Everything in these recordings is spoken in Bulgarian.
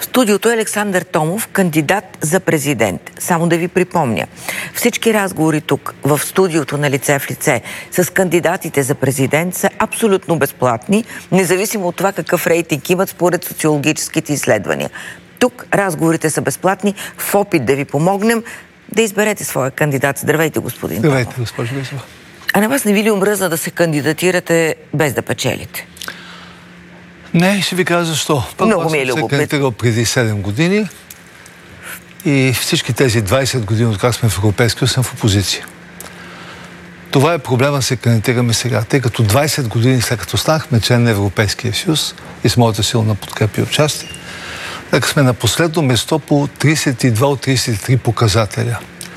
студиото е Александър Томов, кандидат за президент. Само да ви припомня, всички разговори тук, в студиото на лице в лице, с кандидатите за президент са абсолютно безплатни, независимо от това какъв рейтинг имат според социологическите изследвания. Тук разговорите са безплатни в опит да ви помогнем да изберете своя кандидат. Здравейте, господин Томов. Здравейте, госпожо Гешева. А на вас не ви ли омръзна да се кандидатирате без да печелите? Не, ще ви кажа защо. Много ми е любопитно. Аз съм се любопитно. кандидатирал преди 7 години и всички тези 20 години, откак сме в Европейския съюз, съм в опозиция. Това е проблема, се кандидатираме сега, тъй като 20 години след като станахме член на Европейския съюз и с моята силна подкрепа и участие, така сме на последно место по 32 от 33 показателя.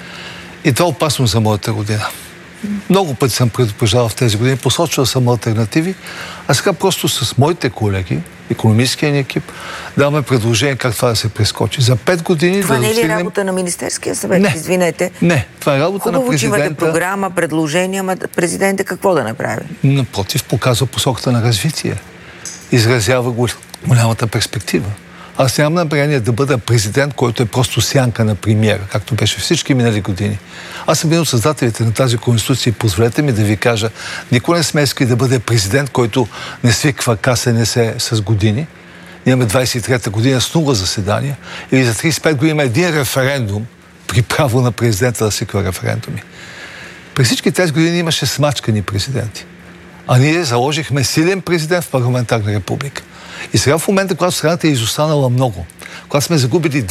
И това е опасно за моята година. Много пъти съм предупреждавал в тези години, посочвал съм алтернативи, а сега просто с моите колеги, икономическия ни екип, даваме предложение как това да се прескочи. За 5 години това да не е ли достигнем... работа на Министерския съвет? Не. Извинете. Не, това е работа на президента. Хубаво, че имате програма, предложения, ама президента какво да направи? Напротив, показва посоката на развитие. Изразява голямата перспектива. Аз нямам намерение да бъда президент, който е просто сянка на премиера, както беше всички минали години. Аз съм един от създателите на тази конституция и позволете ми да ви кажа, никой не сме искали да бъде президент, който не свиква КСНС с години. Имаме 23-та година с 0 заседания или за 35 години има един референдум при право на президента да свиква референдуми. При всички тези години имаше смачкани президенти. А ние заложихме силен президент в парламентарна република. И сега в момента, когато страната е изостанала много, когато сме загубили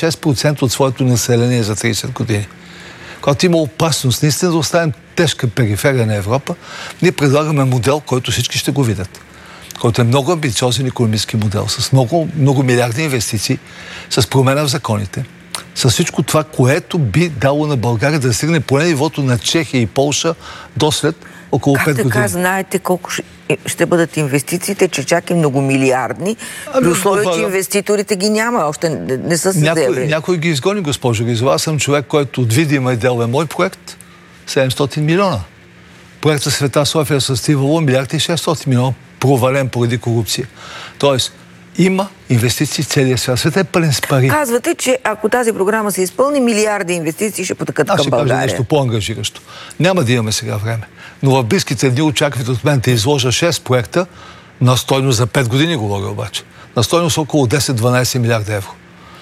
26% от своето население за 30 години, когато има опасност наистина да оставим тежка периферия на Европа, ние предлагаме модел, който всички ще го видят. Който е много амбициозен икономически модел, с много милиарди инвестиции, с промена в законите, с всичко това, което би дало на България да стигне поне нивото на Чехия и Полша до след около 5 години. Как така знаете колко ще бъдат инвестициите, че чак и многомилиардни, при условие, че инвеститорите ги няма, още не са се заявили. Някой ги изгони, госпожо Гизова. Аз съм човек, който от видима дел е мой проект, 700 милиона. Проектът Света София с Тивало, 1,6 милиона, провален поради корупция. Тоест, има инвестиции в целия свят. Света е пълен с пари. Казвате, че ако тази програма се изпълни, милиарди инвестиции ще потъкат към България. Аз ще кажа нещо по-ангажиращо. Няма да имаме сега време. Но в близките дни очаквате от мен да изложа 6 проекта на стойност за 5 години, говоря обаче. На стойност около 10-12 милиарда евро.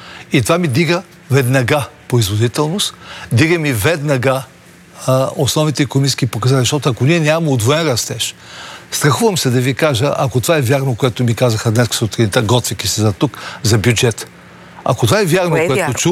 И това ми дига веднага производителност, дига ми веднага основните икономически показатели, защото ако ние нямаме удвоен растеж, страхувам се да ви кажа, ако това е вярно, което ми казаха днес сутринта, готвейки се за тук, за бюджет. Ако това е вярно, което чух,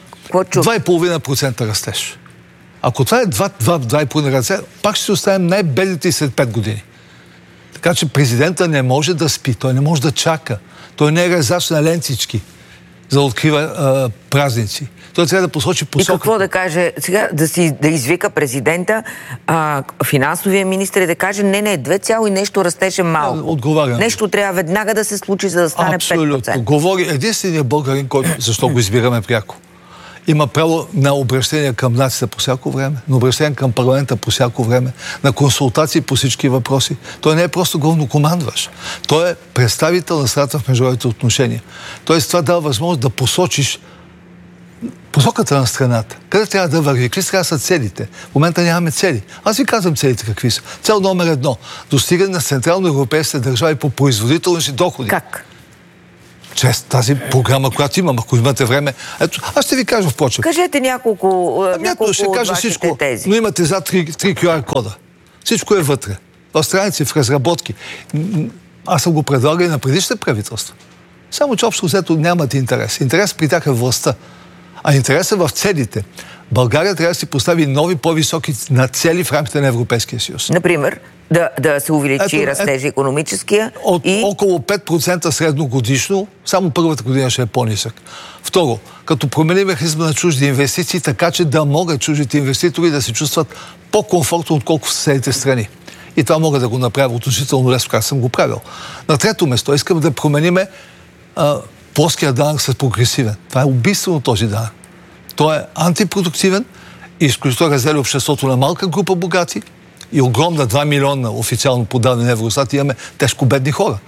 2,5% растеж. Ако това е 2,5% растеж, пак ще оставим най-бедните след 5 години. Така че президента не може да спи, той не може да чака. Той не е резач на лентички, за да открива празници. Той трябва да посочи посока. И какво да каже сега? Да извика президента, финансовия министър и да каже, не, 2, нещо растеше малко. Отговарям. Нещо трябва веднага да се случи, за да стане 5%. Абсолютно. Говори единственият българин, който, защо го избираме пряко. Има право на обращение към нацията по всяко време, на обращение към парламента по всяко време, на консултации по всички въпроси. Той не е просто главнокомандващ. Той е представител на страната в международните отношения. Тоест това дава възможност да посочиш посоката на страната. Къде трябва да върви? Какви трябва са целите? В момента нямаме цели. Аз ви казвам целите какви са. Цел номер 1. Достигане на централно-европейските държави по производителност и доходи. Как? Чрез тази програма, която имам, ако имате време. Ето, аз ще ви кажа впрочем. Кажете няколко ще от кажа вашите всичко, тези. но имате за 3 QR кода. Всичко е вътре. В страници, в разработки. Аз съм го предлагал и на предишните правителства. Само че общо взето нямат интерес. Интерес при тях е властта. А интересът в целите. България трябва да си постави нови, по-високи цели в рамките на Европейския съюз. Например, да се увеличи растежа икономическия. Около 5% средно годишно, само първата година ще е по-нисък. Второ, като променим механизма на чужди инвестиции, така че да могат чуждите инвеститори да се чувстват по-комфортно, отколкото в съседните страни. И това мога да го направя относително лесно, как съм го правил. На трето место искам да промениме плоския данък с прогресивен. Това е убийствено този данък. Той е антипродуктивен и изключително разделя обществото на малка група богати и огромна 2 милиона официално по данни на Евростат имаме тежко бедни хора.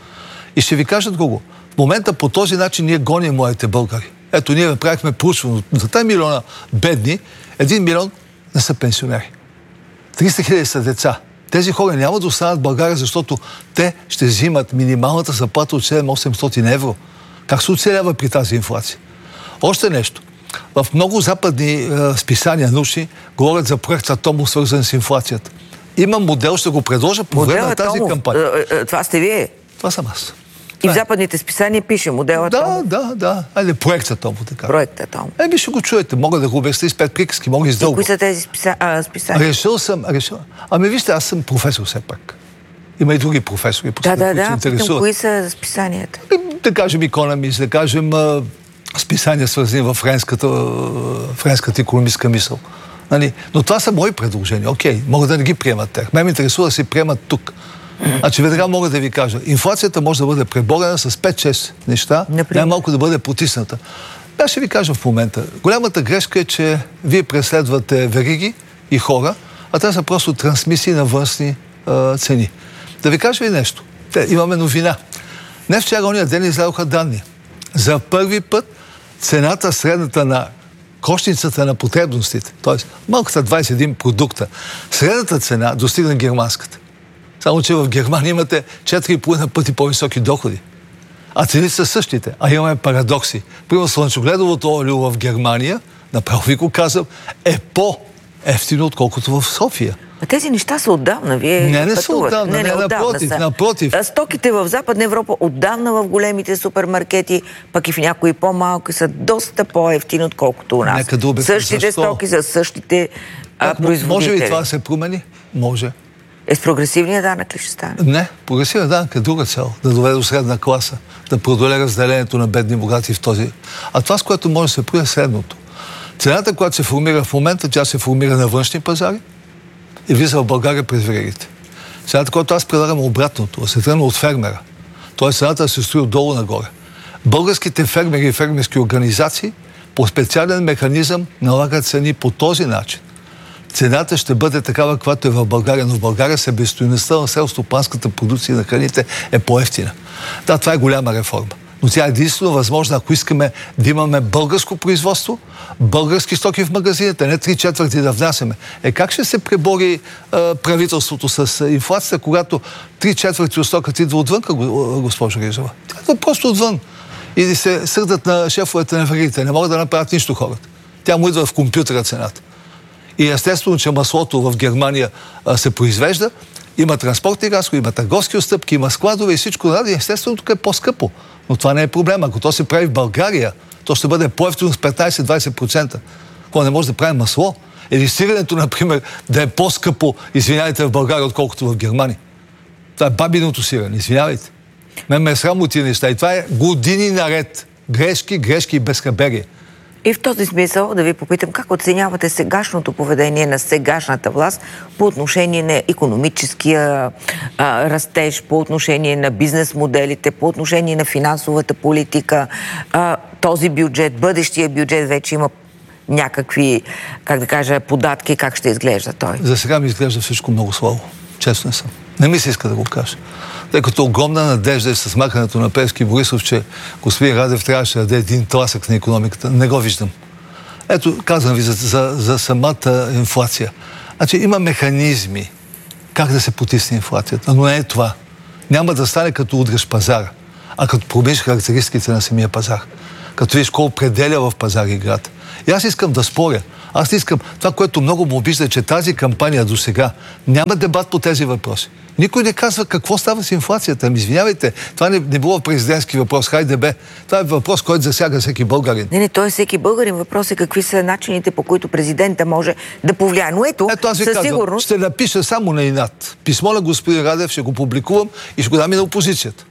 И ще ви кажа друго. В момента по този начин ние гоним младите българи. Ето, ние направихме проучване. За 3 милиона бедни, 1 милион не са пенсионери. 300 хиляди са деца. Тези хора няма да останат в България, защото те ще взимат минималната заплата от 700-800 евро. Как се оцелява при тази инфлация? Още нещо. В много западни списания научни говорят за проект Атомов, свързан с инфлацията. Има модел, ще го предложа по време на тази кампания. Това сте вие? Това съм аз. И в западните списания пише модел Атомов? Да. Айде, проект Атомов, така. Проект Атомов. Ще го чуете. Мога да го обясня с 5 приказки, мога и с дълго. И кои са тези списания? Решил. Вижте, аз съм професор все пак. Има и други професори. Питам, кои са списанията? Да кажем Economist, да кажем списания, свързани в френската икономическа мисъл. Нали? Но това са мои предложения. Окей, могат да не ги приемат тях. Ме интересува да се приемат тук. Значи веднага мога да ви кажа, инфлацията може да бъде преборена с 5-6 неща, най-малко да бъде потисната. Аз ще ви кажа в момента. Голямата грешка е, че вие преследвате вериги и хора, а те са просто трансмисии на външни цени. Да ви кажа ви нещо. Имаме новина. Днес вчера ония ден излязоха данни. За първи път цената средната на кошницата на потребностите, т.е. малката 21 продукта, средната цена достигна германската. Само, че в Германия имате 4,5 пъти по-високи доходи. А цените са същите. А имаме парадокси. Примерно слънчогледовото олио в Германия, направо ви го казвам, е по-евтино, отколкото в София. А тези неща са отдавна. Вие не са отдавна. Напротив. Стоките в Западна Европа отдавна в големите супермаркети, пък и в някои по-малки са доста по-евтини, отколкото у нас. Същите стоки за същите производители. Може ли това да се промени? Може. С прогресивния данък ли ще стане? Не, прогресивният данък е друга цел. Да доведе до средна класа, да преодолее разделението на бедни и богати в този. А това, с което може да се прави, е следното. Цената, която се формира в момента, тя се формира на външни пазари и влиза в България през веригите. Цената, която аз предлагам, обратното, се тръгна от фермера. Тоест цената се строи отдолу нагоре. Българските фермери и фермерски организации по специален механизъм налагат цени по този начин. Цената ще бъде такава, каквато е в България, но в България себестойността на селскостопанската продукция на храните е по-евтина. Да, това е голяма реформа. Но тя е единствено възможна, ако искаме да имаме българско производство, български стоки в магазините, не 3/4 да внасяме. Как ще се пребори правителството с инфлацията, когато 3/4 от стоката идва отвън, госпожо Ризова? Тя идва просто отвън. И се сърдат на шефовете на веригите. Не могат да направят нищо хората. Тя му идва в компютъра цената. И естествено, че маслото в Германия се произвежда, има транспортни разходи, има търговски отстъпки, има складове и всичко. И естествено, тук е по-скъпо. Но това не е проблема. Ако то се прави в България, то ще бъде по-евтино с 15-20%. Ако не може да прави масло, или сиренето, например, да е по-скъпо, извинявайте, в България, отколкото в Германия. Това е бабиното сирене, извинявайте. Мен ме е срам от тия неща. И това е години наред. Грешки и безхаберие. И в този смисъл да ви попитам как оценявате сегашното поведение на сегашната власт по отношение на икономическия растеж, по отношение на бизнес моделите, по отношение на финансовата политика, този бюджет, бъдещия бюджет вече има някакви, как да кажа, податки, как ще изглежда той? За сега ми изглежда всичко много слабо. Честно съм. Не ми се иска да го кажа. Тъй като огромна надежда е с махането на Певски и Борисов, че господин Радев трябваше да даде един тласък на икономиката. Не го виждам. Ето, казвам ви за самата инфлация. Значи има механизми как да се потисне инфлацията, но не е това. Няма да стане като удреш пазара, а като промениш характеристиките на самия пазар. Като видиш колко определя в пазар играта. И аз искам да споря. Аз искам това, което много му обижда, че тази кампания до сега няма дебат по тези въпроси. Никой не казва какво става с инфлацията. Извинявайте, това не било президентски въпрос. Хайде бе. Това е въпрос, който засяга всеки българин. Не, той е всеки българин. Въпрос е какви са начините, по които президента може да повлияе. Но ето аз ви казвам, сигурност... ще напиша само на инат. Писмо на господин Радев, ще го публикувам и ще го дам и на опозицията.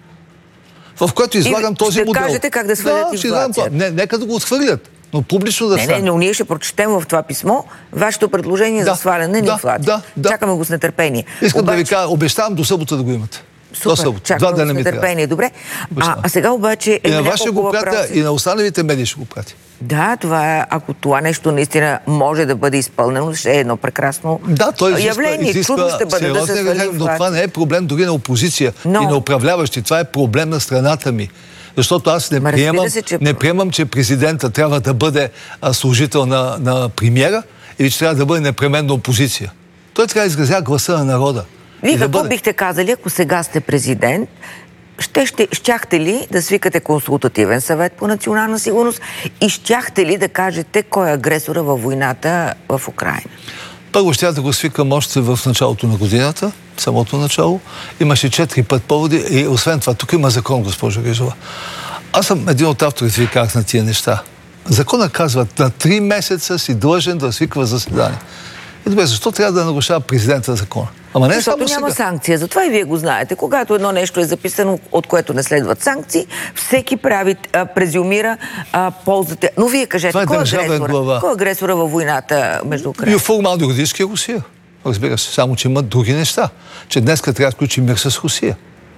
В което излагам този модел. Ще кажете как да свалят инфлацията. Нека да го отхвърлят. Но публично да стане. Но ние ще прочетем в това писмо вашето предложение за сваляне на инфлация. Чакаме го с нетърпение. Искам да ви кажа, обещавам до събота да го имате. Супер, чакам с нетърпение. Добре. А сега обаче... И на вас ще го пратя, и на останалите медии ще го пратя. Да, това е, ако това нещо наистина може да бъде изпълнено, ще е едно прекрасно явление. Чудо ще бъде да се свали. Но това не е проблем дори на опозиция и на управляващи. Това е проблем на страната ми. Защото аз не приемам, че президента трябва да бъде служител на премиера или че трябва да бъде непременно опозиция. Той трябва да изразява гласа на народа. Вие какво бихте казали, ако сега сте президент? Щяхте ли да свикате консултативен съвет по национална сигурност и щяхте ли да кажете кой е агресора във войната в Украйна? Първо ще да го свикам още в началото на годината, самото начало. Имаше 4-5 поводи и освен това, тук има закон, госпожо Грижова. Аз съм един от авторите, ви казах на тия неща. Закона казва, на 3 месеца си длъжен да свиква заседание. И добре, защо трябва да нарушава президента закона? Ама не защото няма санкция. Затова и вие го знаете. Когато едно нещо е записано, от което не следват санкции, всеки презюмира ползата. Но вие кажете, кой е агресора във войната между Украйна? И формално юридически е Русия. Разбира се, само че имат други неща. Че днес трябва да сключим мир с Русия.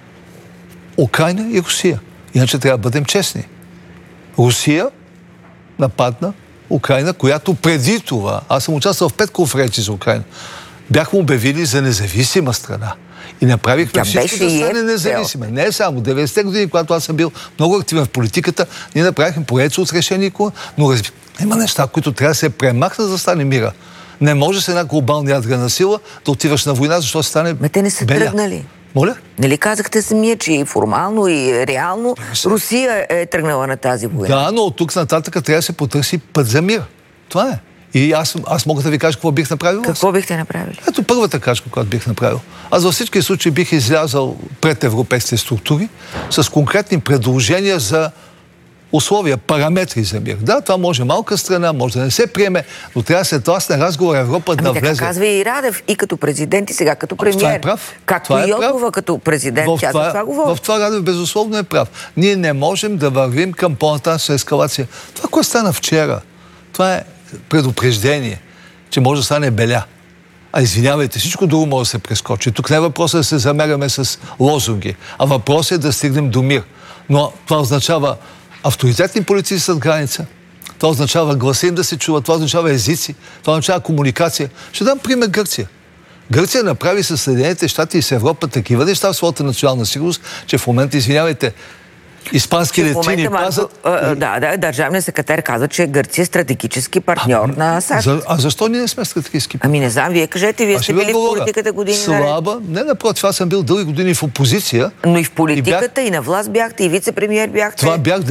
Украйна и Русия. Иначе трябва да бъдем честни. Русия нападна Украйна, която преди това, аз съм участвал в 5 конференции за Украйна, бяхме обявили за независима страна. И направихме всичко да стане независима. Не само 90-те години, когато аз съм бил много активен в политиката, ние направихме поредица от решения, но има неща, които трябва да се премахнат, за да стане мира. Не може с една глобална ядрена сила да отиваш на война, защото стане беля. Те не са тръгнали. Моля? Нали казахте самия, че и формално, и реално Русия е тръгнала на тази война? Да, но от тук нататък трябва да се потърси път за мир. Това е. И аз мога да ви кажа какво бих направил. Какво бихте направили? Ето първата крачка, която бих направил. Аз във всички случаи бих излязал пред европейските структури с конкретни предложения за условия, параметри за мир. Да, това може малка страна, може да не се приеме, но трябва да се тласне разговор Европа да влезе. Така казва и Радев, и като президент, и сега като премиер. Това е прав. Както и Йотова като президент. В това Радев безусловно е прав. Ние не можем да вървим към по-нататъчна ескалация. Това, което стана вчера, това е предупреждение, че може да стане беля. А извинявайте, всичко друго може да се прескочи. Тук не е въпросът да се замеряме с лозунги, а въпросът е да стигнем до мир. Но това означава авторитетни политици зад граница, това означава гласа им да се чува, това означава езици, това означава комуникация. Ще дам пример Гърция. Гърция направи със Съединените щати и с Европа такива неща в своята национална сигурност, че в момента, извинявайте, испански летци ни пазят... Държавният секретар каза, че Гърция е стратегически партньор на САЩ. А защо ние не сме стратегически партньор? Ами не знам, вие кажете, вие сте били в политиката години наред. Слаба, не напротив, аз съм бил дълги години в опозиция. Но и в политиката, и на власт бяхте, и вице-премиер бяхте. Това бях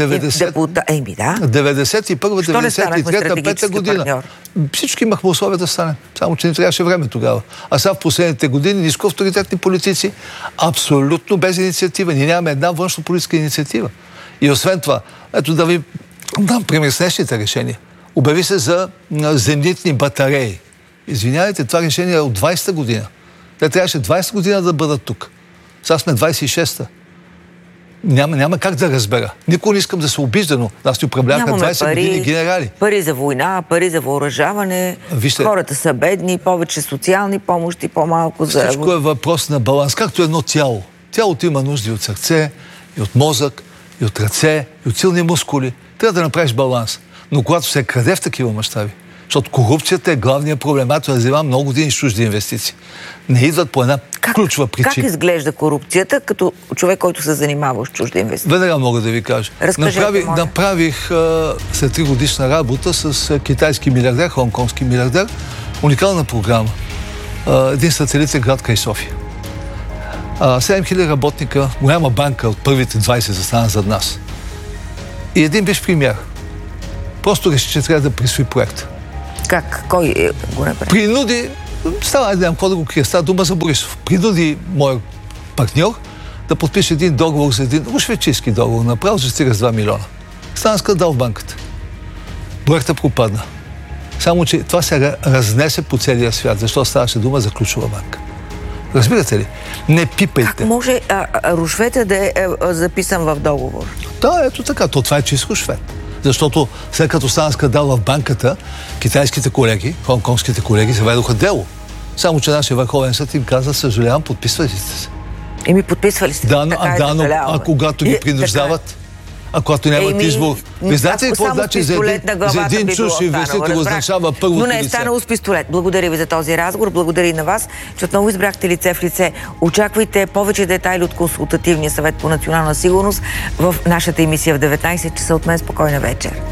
91-93-та година. Всички имахме условия да станем. Само, че не трябваше време тогава. А сега в последните години ниско авторитетни политици, абсолютно без инициатива. Ние нямаме една външно-политическа инициатива. И освен това, ето да ви дам пример с днешните решения. Обяви се за зенитни батареи. Извинявайте, това решение е от 20-та година. Те трябваше 20 година да бъдат тук. Сега сме 26-та. Няма как да разбера. Никога не искам да се обижда, но нас ни управляваха 20 години генерали. Пари за война, пари за въоръжаване, хората са бедни, повече социални помощи, по-малко за... Всичко е въпрос на баланс, както едно тяло. Тялото има нужди от сърце, и от мозък, и от ръце, и от силни мускули. Трябва да направиш баланс. Но когато се краде в такива мащаби, защото корупцията е главният проблем. Аз развивам много години с чужди инвестиции. Не идват по една ключова причина. Как изглежда корупцията като човек, който се занимава с чужди инвестиции? Веднага мога да ви кажа. Направих след 3 годишна работа с китайски милиардер, хонконгски милиардер, уникална програма. Един сателит е град край София. 7000 работника, голяма банка от първите 20 застана зад нас. И един биш премиер. Просто реши, че трябва да присвои проекта. Как? Кой го направи? Принуди, става, не знам какво да го крия, става дума за Борисов. Принуди моят партньор да подпише един договор за един швейцарски договор, направо за 42 милиона. Стана скандал в банката. Проектът пропадна. Само, че това се разнесе по целия свят, защото ставаше дума за ключова банка. Разбирате ли? Не пипайте. Как може рушвета да е записан в договор? Да, ето така. Това е чист рушвет. Защото след като стана скандал в банката, китайските колеги, хонконгските колеги заведоха дело. Само, че нашия Върховен съд им каза, съжалявам, подписвайте се. Подписвали сте. Да, но когато ги принуждават? А когато нямат избор. Не знаете ли какво значи за един чуш инвеститор означава първото лице? Но не е станало с пистолет. Благодаря ви за този разговор. Благодаря и на вас, че отново избрахте лице в лице. Очаквайте повече детайли от Консултативния съвет по национална сигурност в нашата емисия в 19 часа. От мен спокойна вечер.